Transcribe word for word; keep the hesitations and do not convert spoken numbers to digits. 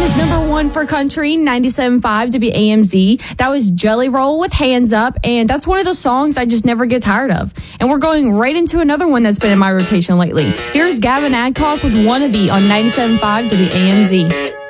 is number one for country, ninety-seven point five W A M Z. That was Jelly Roll with Hands Up, and that's one of those songs I just never get tired of. And we're going right into another one that's been in my rotation lately. Here's Gavin Adcock with Wannabe on ninety-seven point five W A M Z.